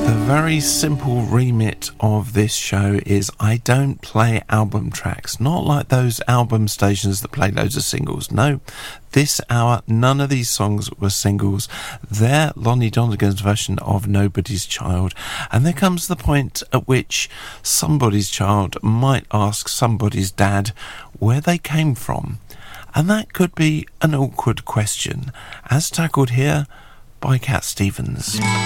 Very simple remit of this show is I don't play album tracks, not like those album stations that play loads of singles. No, this hour none of these songs were singles. They're Lonnie Donegan's version of Nobody's Child, and there comes the point at which somebody's child might ask somebody's dad where they came from, and that could be an awkward question, as tackled here by Cat Stevens.